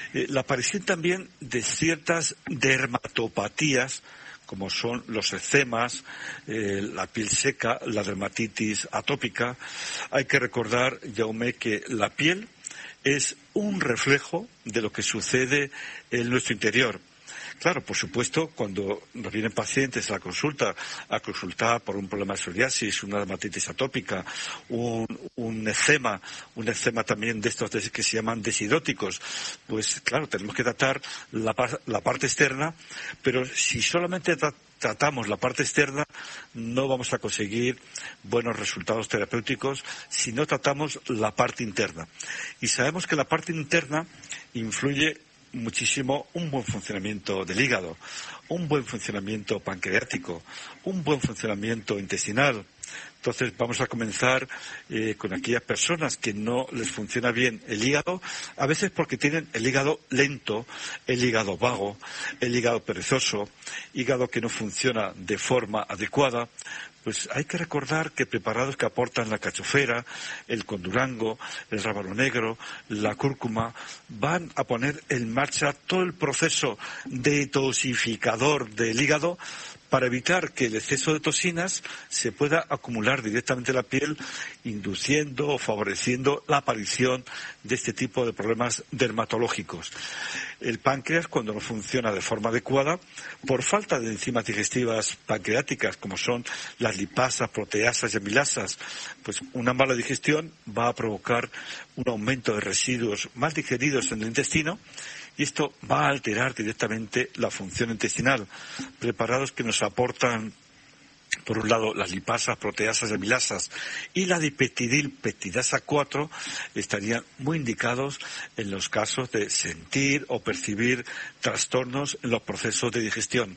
La aparición también de ciertas dermatopatías, como son los eczemas, la piel seca, la dermatitis atópica. Hay que recordar, Jaume, que la piel es un reflejo de lo que sucede en nuestro interior. Claro, por supuesto, cuando nos vienen pacientes a consultar por un problema de psoriasis, una dermatitis atópica, un eczema también de estos que se llaman desidróticos, pues claro, tenemos que tratar la parte externa, pero si solamente tratamos la parte externa, no vamos a conseguir buenos resultados terapéuticos si no tratamos la parte interna. Y sabemos que la parte interna influye muchísimo un buen funcionamiento del hígado, un buen funcionamiento pancreático, un buen funcionamiento intestinal. Entonces vamos a comenzar con aquellas personas que no les funciona bien el hígado, a veces porque tienen el hígado lento, el hígado vago, el hígado perezoso, hígado que no funciona de forma adecuada. Pues hay que recordar que preparados que aportan la cachofera, el condurango, el rábano negro, la cúrcuma, van a poner en marcha todo el proceso detoxificador del hígado para evitar que el exceso de toxinas se pueda acumular directamente en la piel, induciendo o favoreciendo la aparición de este tipo de problemas dermatológicos. El páncreas, cuando no funciona de forma adecuada, por falta de enzimas digestivas pancreáticas, como son las lipasas, proteasas y amilasas, pues una mala digestión va a provocar un aumento de residuos mal digeridos en el intestino, y esto va a alterar directamente la función intestinal. Preparados que nos aportan, por un lado, las lipasas, proteasas y amilasas y la dipeptidilpeptidasa 4 estarían muy indicados en los casos de sentir o percibir trastornos en los procesos de digestión.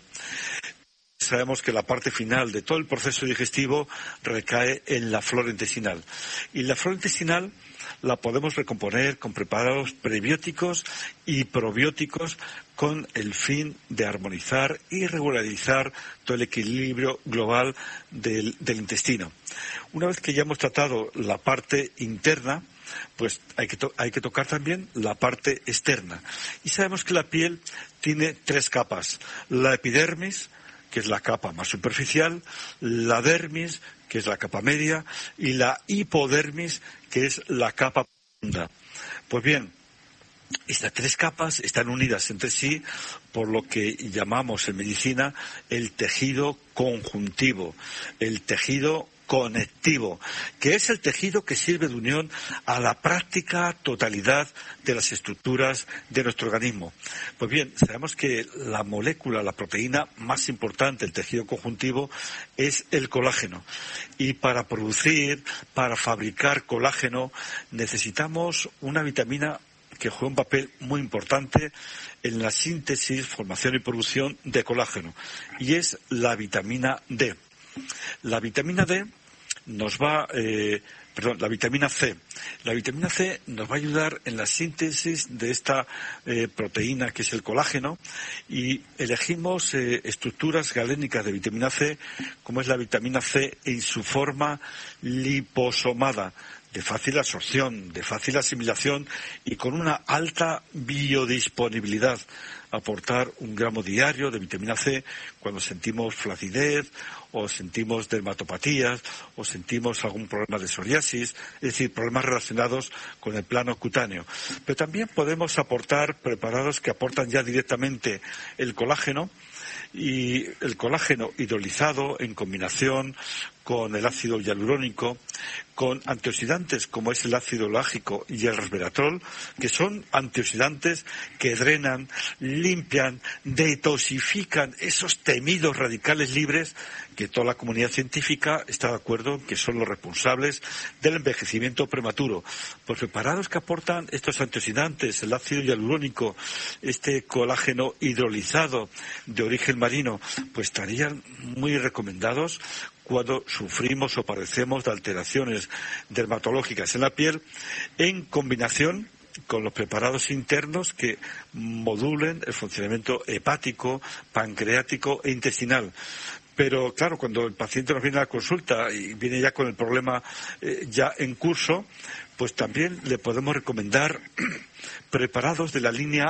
Sabemos que la parte final de todo el proceso digestivo recae en la flora intestinal. Y la flora intestinal la podemos recomponer con preparados prebióticos y probióticos con el fin de armonizar y regularizar todo el equilibrio global del intestino. Una vez que ya hemos tratado la parte interna, pues hay que tocar también la parte externa. Y sabemos que la piel tiene 3 capas: la epidermis, que es la capa más superficial, la dermis, que es la capa media, y la hipodermis, que es la capa profunda. Pues bien, estas 3 capas están unidas entre sí por lo que llamamos en medicina el tejido conjuntivo, el tejido conectivo, que es el tejido que sirve de unión a la práctica totalidad de las estructuras de nuestro organismo. Pues bien, sabemos que la molécula, la proteína más importante del tejido conjuntivo es el colágeno. Y para fabricar colágeno, necesitamos una vitamina que juega un papel muy importante en la síntesis, formación y producción de colágeno, y es la vitamina D. La vitamina D la vitamina C. La vitamina C nos va a ayudar en la síntesis de esta proteína que es el colágeno, y elegimos estructuras galénicas de vitamina C, como es la vitamina C en su forma liposomada, de fácil absorción, de fácil asimilación y con una alta biodisponibilidad. Aportar 1 gramo diario de vitamina C cuando sentimos flacidez o sentimos dermatopatías o sentimos algún problema de psoriasis, es decir, problemas relacionados con el plano cutáneo. Pero también podemos aportar preparados que aportan ya directamente el colágeno, y el colágeno hidrolizado en combinación con el ácido hialurónico, con antioxidantes como es el ácido lágico y el resveratrol, que son antioxidantes que drenan, limpian, detoxifican esos temidos radicales libres que toda la comunidad científica está de acuerdo en que son los responsables del envejecimiento prematuro. Pues preparados que aportan estos antioxidantes, el ácido hialurónico, este colágeno hidrolizado de origen marino, pues estarían muy recomendados cuando sufrimos o padecemos de alteraciones dermatológicas en la piel, en combinación con los preparados internos que modulen el funcionamiento hepático, pancreático e intestinal. Pero claro, cuando el paciente nos viene a la consulta y viene ya con el problema ya en curso, pues también le podemos recomendar preparados de la línea